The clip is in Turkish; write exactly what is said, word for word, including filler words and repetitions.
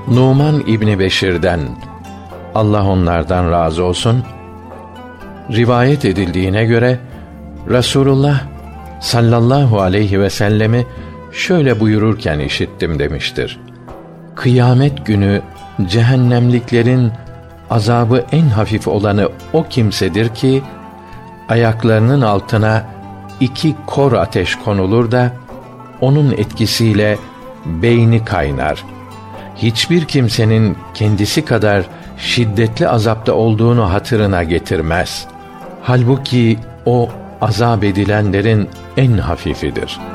Numan İbni Beşir'den, Allah onlardan razı olsun, rivayet edildiğine göre Resulullah sallallahu aleyhi ve sellemi şöyle buyururken işittim demiştir: Kıyamet günü cehennemliklerin azabı en hafif olanı o kimsedir ki ayaklarının altına iki kor ateş konulur da onun etkisiyle beyni kaynar. Hiçbir kimsenin kendisi kadar şiddetli azapta olduğunu hatırına getirmez. Halbuki o azap edilenlerin en hafifidir.